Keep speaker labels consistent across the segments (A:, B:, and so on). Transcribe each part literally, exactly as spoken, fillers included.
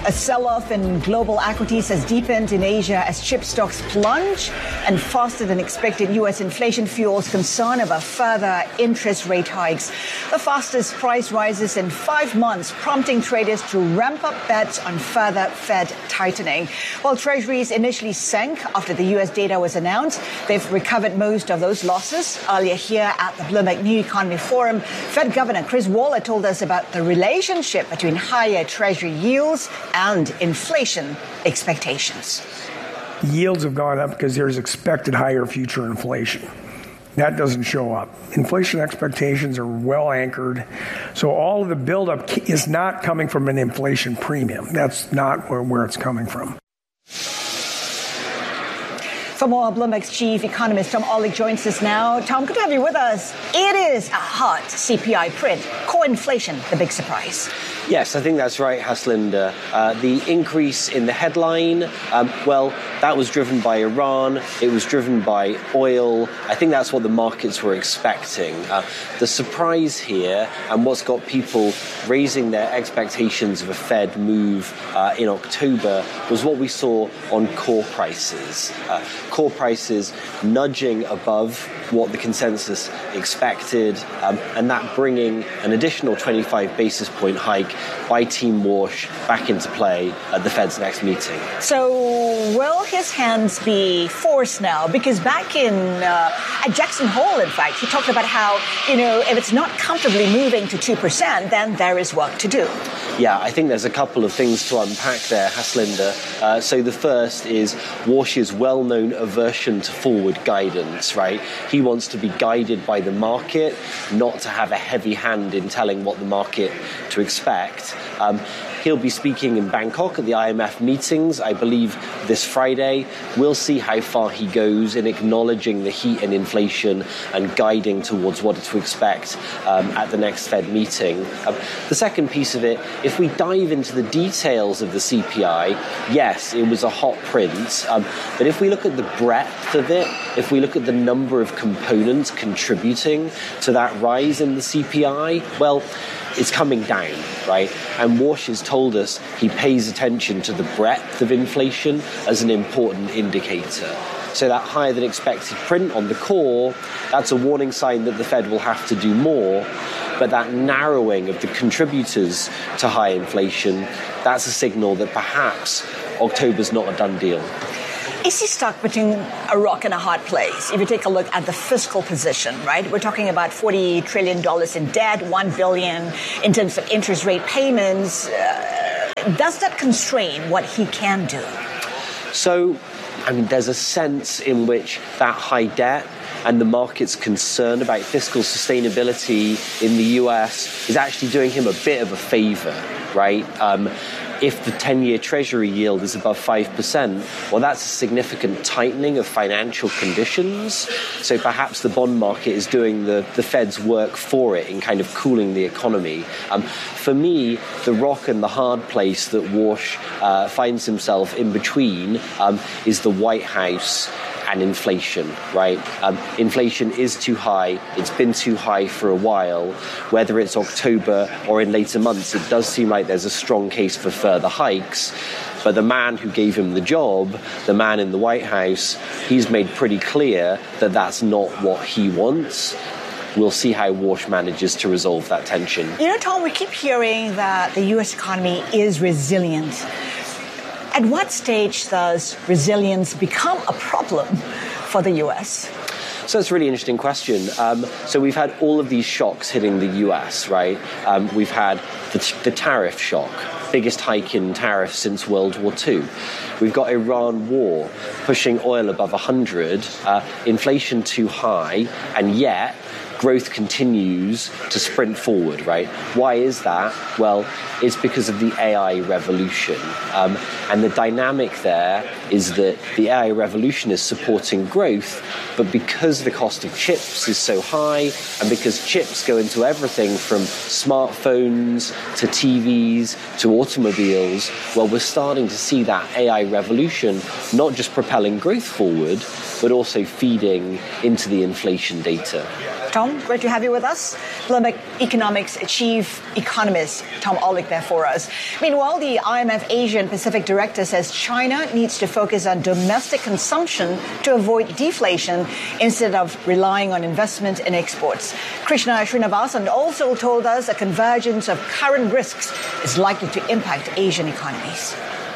A: A sell-off in global equities has deepened in Asia as chip stocks plunge, and faster than expected U S inflation fuels concern about further interest rate hikes. The fastest price rises in five months, prompting traders to ramp up bets on further Fed tightening. While treasuries initially sank after the U S data was announced, they've recovered most of those losses. Earlier here at the Bloomberg New Economy Forum, Fed Governor Chris Waller told us about the relationship between higher treasury yields and inflation expectations.
B: Yields have gone up because there's expected higher future inflation. That doesn't show up. Inflation expectations are well anchored. So all of the buildup is not coming from an inflation premium. That's not where, where it's coming from.
A: For more, Bloomberg's chief economist Tom Orlik joins us now. Tom, good to have you with us. It is a hot C P I print. Core inflation, the big surprise.
C: Yes, I think that's right, Haslinda. Uh, the increase in the headline, um, well, that was driven by Iran. It was driven by oil. I think that's what the markets were expecting. Uh, the surprise here, and what's got people raising their expectations of a Fed move uh, in October, was what we saw on core prices. Uh, core prices nudging above what the consensus expected, um, and that bringing an additional twenty-five basis point hike by Team Warsh back into play at the Fed's next meeting.
A: So will his hands be forced now? Because back in uh, at Jackson Hole, in fact, he talked about how, you know, if it's not comfortably moving to two percent, then there is work to do.
C: Yeah, I think there's a couple of things to unpack there, Haslinda. Uh, so the first is Warsh's well-known aversion to forward guidance, right? He wants to be guided by the market, not to have a heavy hand in telling what the market to expect. Um, He'll be speaking in Bangkok at the I M F meetings, I believe, this Friday. We'll see how far he goes in acknowledging the heat and inflation and guiding towards what to expect um, at the next Fed meeting. Um, the second piece of it, if we dive into the details of the C P I, yes, it was a hot print. Um, but if we look at the breadth of it, if we look at the number of components contributing to that rise in the C P I, well, it's coming down, right? And Warsh has told us he pays attention to the breadth of inflation as an important indicator. So that higher than expected print on the core, that's a warning sign that the Fed will have to do more. But that narrowing of the contributors to high inflation, that's a signal that perhaps October's not a done deal.
A: Is he stuck between a rock and a hard place? If you take a look at the fiscal position, right? We're talking about forty trillion dollars in debt, one billion dollars in terms of interest rate payments. Uh, does that constrain what he can do?
C: So, I mean, there's a sense in which that high debt and the market's concern about fiscal sustainability in the U S is actually doing him a bit of a favor, right? Um, If the ten-year Treasury yield is above five percent, well, that's a significant tightening of financial conditions. So perhaps the bond market is doing the, the Fed's work for it in kind of cooling the economy. Um, for me, the rock and the hard place that Warsh uh, finds himself in between um, is the White House and inflation, right? Um, inflation is too high. It's been too high for a while. Whether it's October or in later months, it does seem like there's a strong case for further hikes. But the man who gave him the job, the man in the White House, he's made pretty clear that that's not what he wants. We'll see how Warsh manages to resolve that tension.
A: You know, Tom, we keep hearing that the U S economy is resilient. At what stage does resilience become a problem for the U S?
C: So that's a really interesting question. Um, so we've had all of these shocks hitting the U S, right? Um, we've had the, t- the tariff shock, biggest hike in tariffs since World War Two. We've got Iran war pushing oil above one hundred, uh, inflation too high, and yet growth continues to sprint forward, right? Why is that? Well, it's because of the A I revolution. Um, and the dynamic there is that the A I revolution is supporting growth, but because the cost of chips is so high, and because chips go into everything from smartphones to T Vs to automobiles, well, we're starting to see that A I revolution not just propelling growth forward, but also feeding into the inflation data.
A: Tom, great to have you with us. Bloomberg Economics chief economist Tom Olick there for us. Meanwhile, the I M F Asia and Pacific director says China needs to focus on domestic consumption to avoid deflation instead of relying on investment in exports. Krishna Srinivasan also told us a convergence of current risks is likely to impact Asian economies.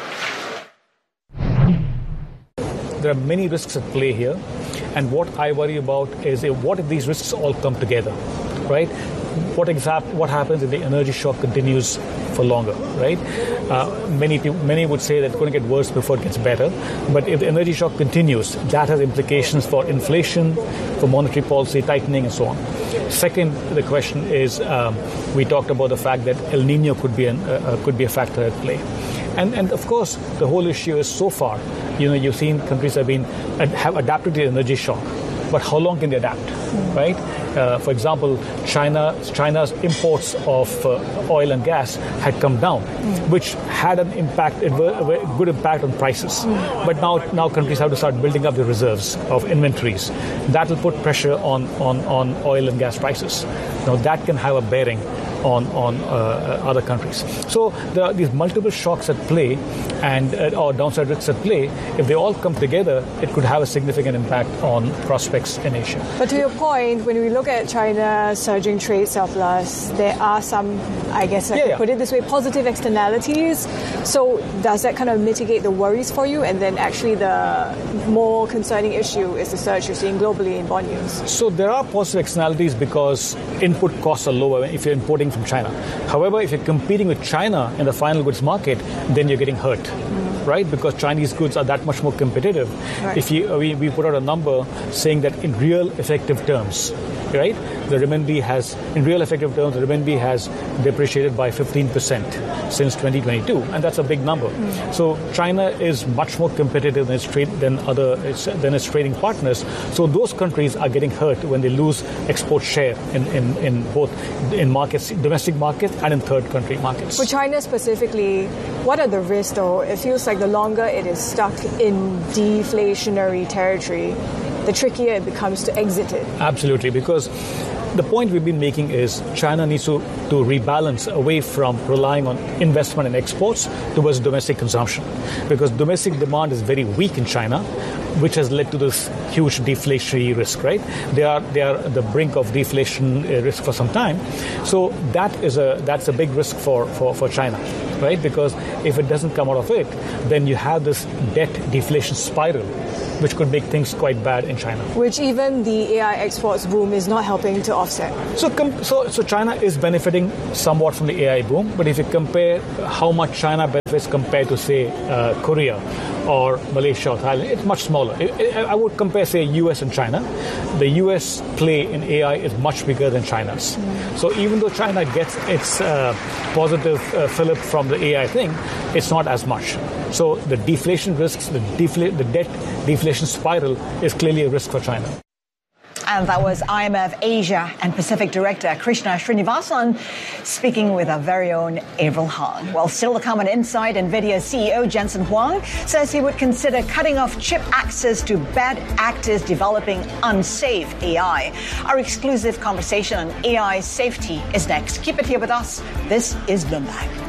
D: There are many risks at play here. And what I worry about is uh, what if these risks all come together, right? What exact what happens if the energy shock continues for longer, right? Uh, many people, many would say that it's going to get worse before it gets better. But if the energy shock continues, that has implications for inflation, for monetary policy tightening, and so on. Second, the question is um, we talked about the fact that El Nino could be an, uh, could be a factor at play. And, and of course, the whole issue is so far, you know, you've seen countries have been have adapted to the energy shock, but how long can they adapt, right? Uh, for example, China China's imports of uh, oil and gas had come down, mm. which had an impact, a good impact on prices. Mm. But now now countries have to start building up the reserves of inventories. That will put pressure on on on oil and gas prices. Now that can have a bearing on on uh, other countries. So there are these multiple shocks at play and uh, or downside risks at play. If they all come together, it could have a significant impact on prospects in Asia.
E: But to your point, when we look at China's surging trade surplus, there are some, I guess I
D: yeah,
E: could
D: yeah.
E: put it this way, positive externalities. So does that kind of mitigate the worries for you? And then actually the more concerning issue is the surge you're seeing globally in bond yields.
D: So there are positive externalities because input costs are lower if you're importing from China. However, if you're competing with China in the final goods market, then you're getting hurt, mm. right? Because Chinese goods are that much more competitive. Right. If you, we, we put out a number saying that in real effective terms, right, the renminbi has, in real effective terms, the renminbi has depreciated by fifteen percent since twenty twenty-two, and that's a big number. Mm. So China is much more competitive than its trade than other than its trading partners. So those countries are getting hurt when they lose export share in, in, in both in markets, domestic markets and in third country markets.
E: For China specifically, what are the risks though? It feels like the longer it is stuck in deflationary territory, the trickier it becomes to exit it.
D: Absolutely, because the point we've been making is China needs to, to rebalance away from relying on investment and exports towards domestic consumption. Because domestic demand is very weak in China, which has led to this huge deflationary risk, right? They are they are at the brink of deflation risk for some time. So that is a that's a big risk for, for, for China, right? Because if it doesn't come out of it, then you have this debt deflation spiral, which could make things quite bad in China.
E: Which even the A I exports boom is not helping to offset.
D: So, com- so, so China is benefiting somewhat from the A I boom, but if you compare how much China benefits compared to, say, uh, Korea or Malaysia or Thailand, it's much smaller. It, it, I would compare, say, U S and China. The U S play in A I is much bigger than China's. Mm. So even though China gets its uh, positive uh, fillip from the A I thing, it's not as much. So the deflation risks, the, defla- the debt deflation spiral is clearly a risk for China.
A: And that was I M F Asia and Pacific Director Krishna Srinivasan speaking with our very own Avril Hahn. Well, still to come on Inside, NVIDIA C E O Jensen Huang says he would consider cutting off chip access to bad actors developing unsafe A I. Our exclusive conversation on A I safety is next. Keep it here with us. This is Bloomberg.